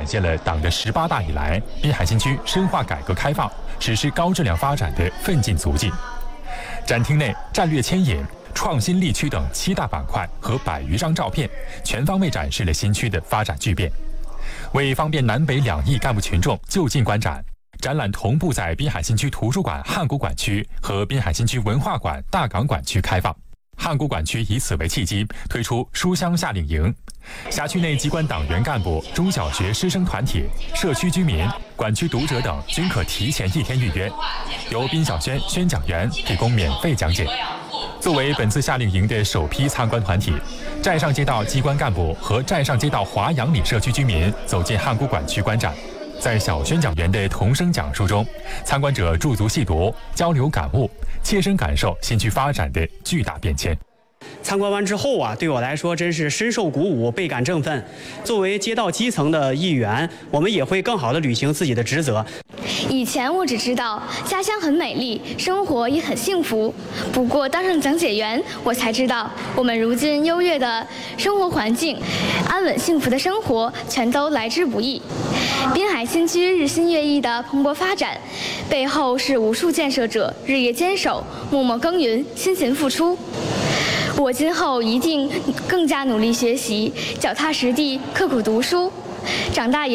现了党的18大以来滨海新区深化改革开放、实施高质量发展的奋进足迹。展厅内战略牵引、创新力区等7大板块和100余张照片，全方位展示了新区的发展巨变。为方便南北2翼干部群众就近观展，展览同步在滨海新区图书馆汉古馆区和滨海新区文化馆大港馆区开放。汉古馆区以此为契机，推出书香夏令营。辖区内机关党员干部、中小学师生团体、社区居民、馆区读者等均可提前1天预约，由滨小轩宣讲员提供免费讲解。作为本次夏令营的首批参观团体，寨上街道机关干部和寨上街道华阳里社区居民走进汉古馆区观展。在小宣讲员的同声讲述中，参观者驻足细读，交流感悟，切身感受新区发展的巨大变迁。 参观完之后啊，对我来说真是深受鼓舞，倍感振奋。作为街道基层的一员，我们也会更好地履行自己的职责。 以前我只知道家乡很美丽，生活也很幸福。不过当上讲解员，我才知道我们如今优越的生活环境、安稳幸福的生活，全都来之不易。滨海新区日新月异的蓬勃发展，背后是无数建设者日夜坚守、默默耕耘、辛勤付出。我今后一定更加努力学习，脚踏实地，刻苦读书，长大